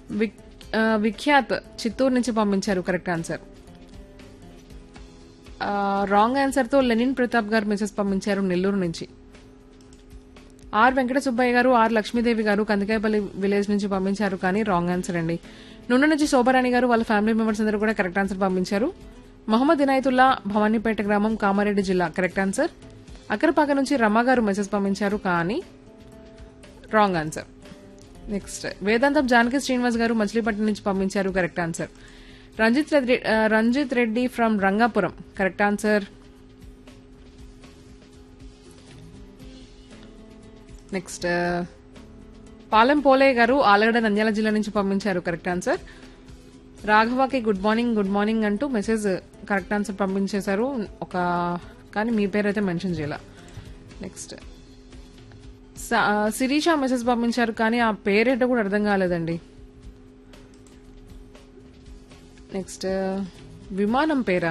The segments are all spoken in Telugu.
విఖ్యాత్ చిత్తూరు నుంచి పంపించారు కరెక్ట్ ఆన్సర్. రాంగ్ ఆన్సర్ తో లెనిన్ ప్రతాప్ గారు మెసేజ్ పంపించారు నెల్లూరు నుంచి. ఆర్ వెంకట సుబ్బయ్య గారు, ఆర్ లక్ష్మీదేవి గారు కందికాయపల్లి విలేజ్ నుంచి పంపించారు కానీ రాంగ్ ఆన్సర్ అండి. నుండి నుంచి శోభరాణి గారు వాళ్ళ ఫ్యామిలీ మెంబర్స్ అందరూ కూడా కరెక్ట్ ఆన్సర్ పంపించారు. మహమ్మద్ ఇనాయతుల్లా భవానీపేట గ్రామం కామారెడ్డి జిల్లా కరెక్ట్ ఆన్సర్. అక్కరపాక నుంచి రమ గారు మెసేజ్ పంపించారు కానీ రాంగ్ ఆన్సర్. నెక్స్ట్ వేదాంతం జానకి శ్రీనివాస్ గారు మచిలీపట్నం నుంచి పంపించారు correct answer. Ranjith Reddy from Rangapuram correct answer. Next Palem పోలే గారు ఆలగడ్డ నంద్యాల జిల్లా నుంచి పంపించారు కరెక్ట్ ఆన్సర్. రాఘవకి గుడ్ మార్నింగ్ అంటూ మెసేజ్ కరెక్ట్ ఆన్సర్ పంపించేశారు కానీ మీ పేరు అయితే మెన్షన్ చేయాల. నెక్స్ట్ శిరీష మెసేజ్ పంపించారు కానీ ఆ పేరేంటో కూడా అర్థం కాలేదండి. నెక్స్ట్ విమానం పేరా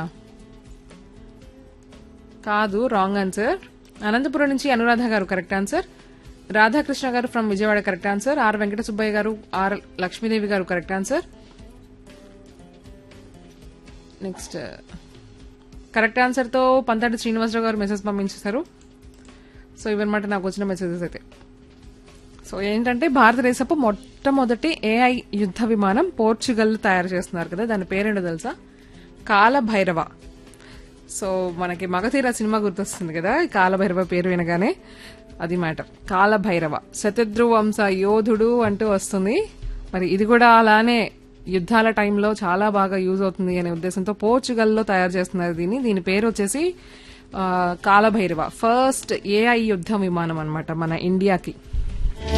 కాదు రాంగ్ ఆన్సర్. అనంతపురం నుంచి అనురాధ గారు కరెక్ట్ ఆన్సర్. రాధాకృష్ణ గారు from Vijayawada correct answer. Are Venkata Subbaiah గారు, ఆర్ లక్ష్మీదేవి గారు correct answer. Next correct answer తో పంతాటి శ్రీనివాసరావు గారు మెసేజ్ పంపించేశారు. సో ఇవన్నమాట నాకు వచ్చిన మెసేజెస్ అయితే. సో ఏంటంటే భారతదేశపు మొట్టమొదటి ఏఐ యుద్ధ విమానం పోర్చుగల్ తయారు చేస్తున్నారు కదా, దాని పేరేంటో తెలుసా? కాలభైరవ. సో మనకి మగధీర సినిమా గుర్తొస్తుంది కదా, ఈ కాలభైరవ పేరు వినగానే అది మ్యాటర్. కాలభైరవ శతద్రు వంశ యోధుడు అంటూ వస్తుంది. మరి ఇది కూడా అలానే యుద్ధాల టైంలో చాలా బాగా యూజ్ అవుతుంది అనే ఉద్దేశంతో పోర్చుగల్లో తయారు చేస్తున్నారు దీని పేరు వచ్చేసి కాలభైరవ. ఫస్ట్ ఏఐ యుద్ధ విమానం అన్నమాట మన ఇండియాకి.